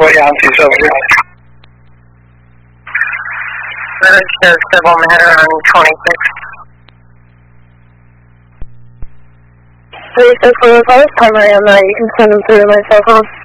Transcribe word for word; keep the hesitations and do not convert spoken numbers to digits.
Yancy's over here. That shows civil matter on twenty-six. thirty-six for the first primary on that, you can send them through to my cell phone.